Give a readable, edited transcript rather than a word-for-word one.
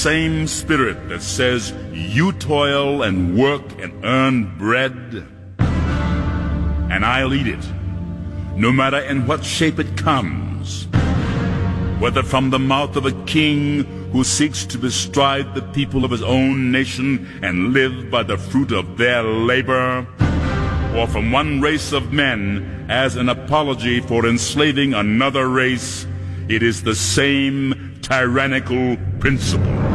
same spirit that says you toil and work and earn bread, and I'll eat it, no matter in what shape it comes, whether from the mouth of a king who seeks to bestride the people of his own nation and live by the fruit of their labor, or from one race of men as an apology for enslaving another race. It is the same tyrannical principle.